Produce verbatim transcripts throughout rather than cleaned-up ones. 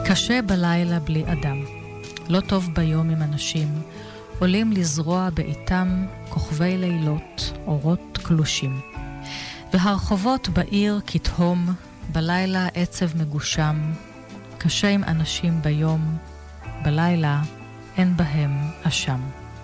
קשה בלילה בלי אדם, לא טוב ביום עם אנשים, עולים לזרוע בעיתם כוכבי לילות, אורות קלושים. והרחובות בעיר כתהום, בלילה עצב מגושם, קשה עם אנשים ביום, בלילה אין בהם אשם.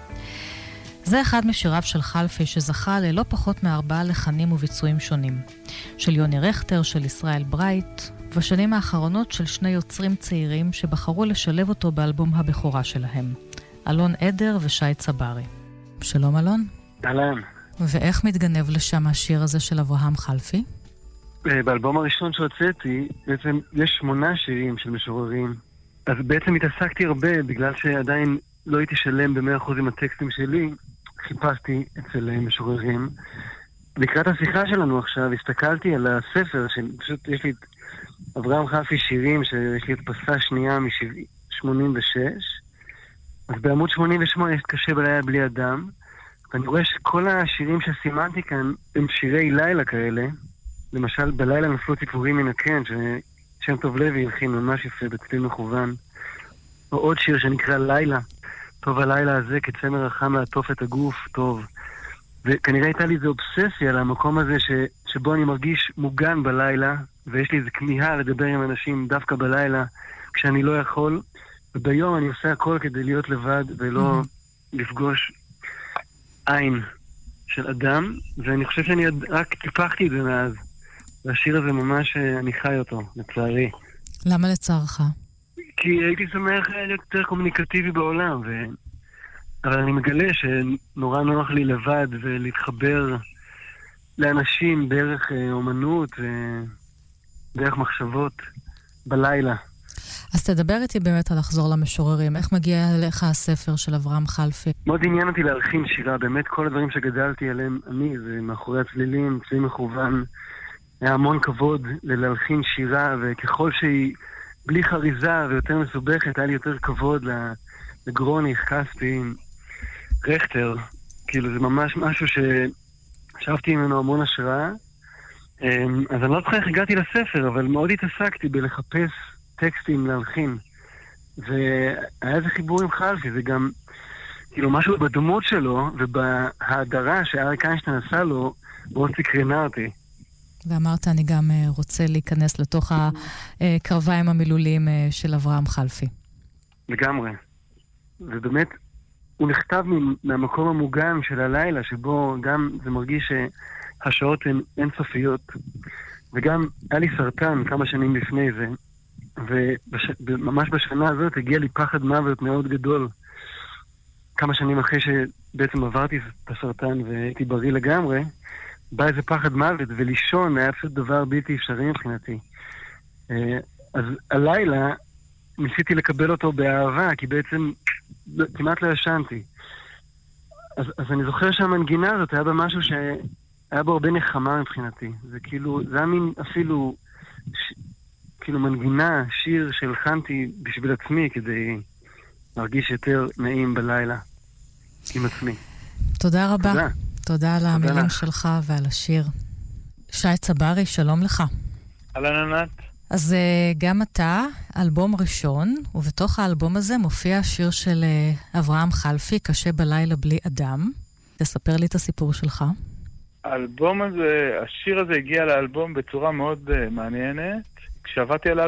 זה אחד משיריו של חלפי שזכה ללא פחות מארבעה לחנים וביצועים שונים. של יוני רכטר, של ישראל ברייט, ובשנים האחרונות של שני יוצרים צעירים שבחרו לשלב אותו באלבום הבכורה שלהם, אלון עדר ושי צברי. שלום אלון. אהלן. ואיך מתגנב לשם השיר הזה של אברהם חלפי? באלבום הראשון שהוצאתי, בעצם יש שמונה שירים של משוררים. אז בעצם התעסקתי הרבה, בגלל שעדיין לא הייתי שלם ב-מאה אחוז עם הטקסטים שלי, חיפשתי אצל משוררים. לקראת השיחה שלנו עכשיו, הסתכלתי על הספר, שפשוט יש לי את אברהם חלפי שירים, שיש לי את פסה שנייה מ-שמונים ושש, אז בעמוד שמונים ושמונה יש קשה בלילה בלי אדם, ואני רואה שכל השירים שסימנתי כאן הם שירי לילה כאלה, למשל בלילה נפלו ציפורים מן הקן, ששם טוב לוי הלחין ממש יפה בצליל מכוון, או עוד שיר שנקרא לילה, טוב הלילה הזה כצמר החם לעטוף את הגוף, טוב. וכנראה הייתה לי איזו אובססיה למקום הזה ש, שבו אני מרגיש מוגן בלילה, ויש לי איזו כמיהה לדבר עם אנשים דווקא בלילה, כשאני לא יכול, וביום אני עושה הכל כדי להיות לבד, ולא mm-hmm. לפגוש עין של אדם, ואני חושב שאני רק טיפחתי את זה מאז. והשיר הזה ממש, אני חי אותו, לצערי. למה לצערך? כי הייתי שמח להיות יותר קומוניקטיבי בעולם, ו... אבל אני מגלה שנורא נוח לי לבד ולהתחבר לאנשים דרך אומנות ודרך מחשבות בלילה. אז תדבר איתי באמת על לחזור למשוררים. איך מגיע אליך הספר של אברהם חלפי? מאוד עניין אותי להלחין שירה. באמת כל הדברים שגדלתי עליהם אני, זה מאחורי הצלילים, צליל מכוון. היה המון כבוד ללהלחין שירה, וככל שהיא בלי חריזה ויותר מסובכת, היה לי יותר כבוד לגרוני, כספי, רכטר. כאילו זה ממש משהו ששאבתי ממנו המון השראה. אז אני לא זוכר איך הגעתי לספר, אבל מאוד התעסקתי בלחפש טקסטים להלחין. והיה איזה חיבור עם חלפי, זה גם כאילו משהו בדמות שלו ובהדרה שאריק איינשטיין עשה לו, מאוד סקרנה אותי. ואמרת, אני גם רוצה להיכנס לתוך הקרביים המילוליים של אברהם חלפי. לגמרי. ובאמת, הוא נכתב מהמקום המוגן של הלילה, שבו גם זה מרגיש שהשעות הן אינסופיות. וגם היה לי סרטן כמה שנים לפני זה, וממש בשנה הזאת הגיע לי פחד מוות מאוד גדול. כמה שנים אחרי שבעצם עברתי את הסרטן והייתי בריא לגמרי, בא איזה פחד מוות, ולישון היה פשוט דבר בלתי אפשרי מבחינתי. אז הלילה ניסיתי לקבל אותו באהבה, כי בעצם כמעט לא ישנתי. אז, אז אני זוכר שהמנגינה הזאת היה בה משהו שהיה בו הרבה נחמה מבחינתי. זה כאילו, זה היה מין אפילו, ש, כאילו מנגינה, שיר שהלחנתי בשביל עצמי, כדי להרגיש יותר נעים בלילה עם עצמי. תודה רבה. תודה. תודה על המילים שלך ועל השיר. שי צברי, שלום לך. אהלן ענת. אז גם אתה, אלבום ראשון, ובתוך האלבום הזה מופיע השיר של אברהם חלפי, קשה בלילה בלי אדם. תספר לי את הסיפור שלך. האלבום הזה, השיר הזה הגיע לאלבום בצורה מאוד מעניינת. כשעבדתי על